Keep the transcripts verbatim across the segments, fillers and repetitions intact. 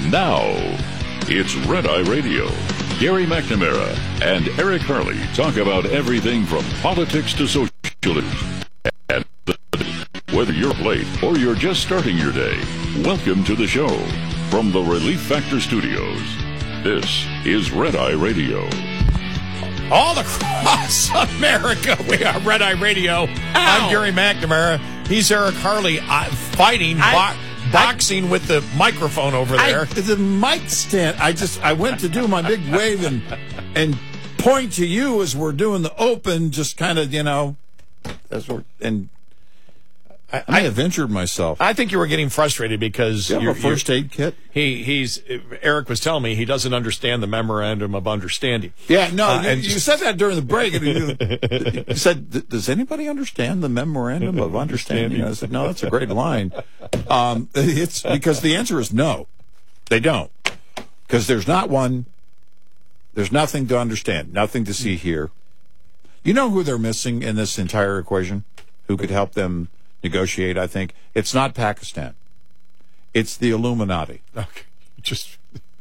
Now, it's Red Eye Radio. Gary McNamara and Eric Harley talk about everything from politics to social issues. And whether you're late or you're just starting your day, welcome to the show. From the Relief Factor Studios, this is Red Eye Radio. All across America, we are Red Eye Radio. Ow. I'm Gary McNamara. He's Eric Harley. I'm fighting, I, bo- boxing I, with the microphone over there. I, the mic stand. I just I went to do my big wave and and point to you as we're doing the open. Just kind of, you know, as we're and. I, I may have injured myself. I think you were getting frustrated because you you're, have a first aid kit. He he's Eric was telling me he doesn't understand the memorandum of understanding. Yeah, no, uh, you, and you said that during the break. And you, you said, "Does anybody understand the memorandum of understanding?" I said, "No, that's a great line." Um, it's because the answer is no, they don't, because there's not one. There's nothing to understand, nothing to see here. You know who they're missing in this entire equation? Who could help them negotiate? I think it's not Pakistan. It's the Illuminati. Okay, just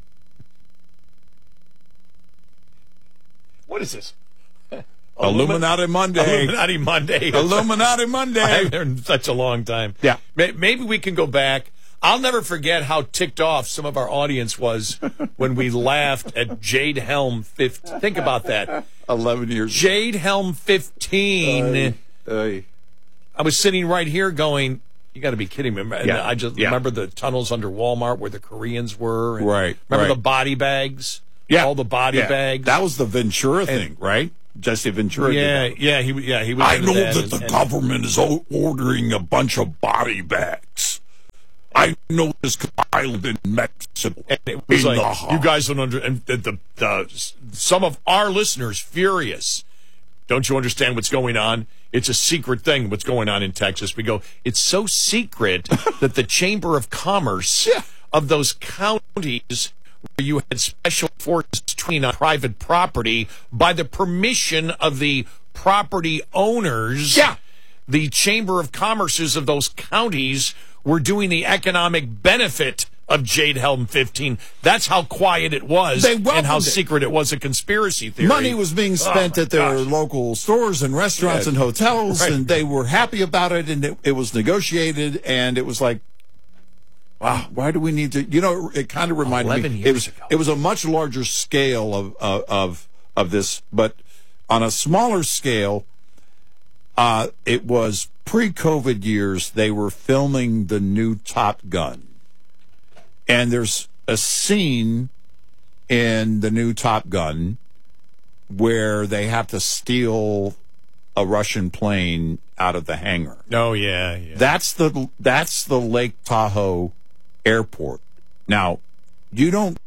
what is this? Illuminati Monday. Illuminati Monday. Illuminati Monday. I haven't heard in such a long time. Yeah. Maybe we can go back. I'll never forget how ticked off some of our audience was when we laughed at Jade Helm fifteen. Think about that. Eleven years. Jade Helm fifteen. Uh, uh, I was sitting right here going, you got to be kidding me. And yeah, I just yeah. remember the tunnels under Walmart where the Koreans were. And right. Remember right. the body bags? Yeah. All the body yeah. bags. That was the Ventura and, thing, right? Jesse Ventura. Yeah, did that. yeah, he, yeah, he was. I know that, that and, the and, government is ordering a bunch of body bags. I know this because I live in Mexico. And it was in like, the you guys don't under, and the, the, the, some of our listeners furious. Don't you understand what's going on? It's a secret thing, what's going on in Texas. We go, it's so secret that the Chamber of Commerce yeah. of those counties where you had special forces training on private property by the permission of the property owners. Yeah. The Chamber of Commerces of those counties were doing the economic benefit of Jade Helm fifteen. That's how quiet it was They and how it. secret it was, a conspiracy theory. Money was being spent oh, at their gosh. local stores and restaurants yeah. and hotels, right. and they were happy about it, and it, it was negotiated, and it was like, wow, why do we need to? You know, it, it kind of reminded eleven me. Years it was ago. It was a much larger scale of uh, of of this, but on a smaller scale, uh, it was pre-COVID years. They were filming the new Top Gun. And there's a scene in the new Top Gun where they have to steal a Russian plane out of the hangar. Oh, yeah, yeah. That's the that's the Lake Tahoe airport. Now, you don't